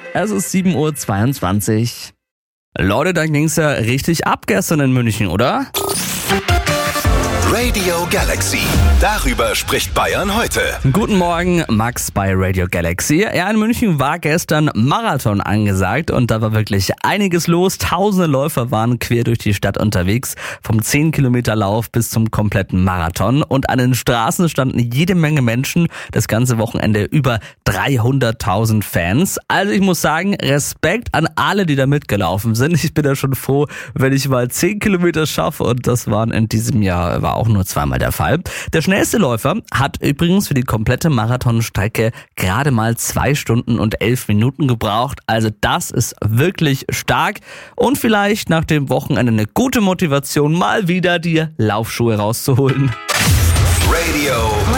Es ist 7:22 Uhr. Leute, da ging's ja richtig ab gestern in München, oder? Radio Galaxy. Darüber spricht Bayern heute. Guten Morgen, Max bei Radio Galaxy. Ja, in München war gestern Marathon angesagt und da war wirklich einiges los. Tausende Läufer waren quer durch die Stadt unterwegs, vom 10-Kilometer-Lauf bis zum kompletten Marathon. Und an den Straßen standen jede Menge Menschen, das ganze Wochenende über 300.000 Fans. Also ich muss sagen, Respekt an alle, die da mitgelaufen sind. Ich bin ja schon froh, wenn ich mal 10 Kilometer schaffe und das waren in diesem Jahr, war auch nur zweimal der Fall. Der schnellste Läufer hat übrigens für die komplette Marathonstrecke gerade mal 2 Stunden und 11 Minuten gebraucht. Also das ist wirklich stark und vielleicht nach dem Wochenende eine gute Motivation, mal wieder die Laufschuhe rauszuholen. Radio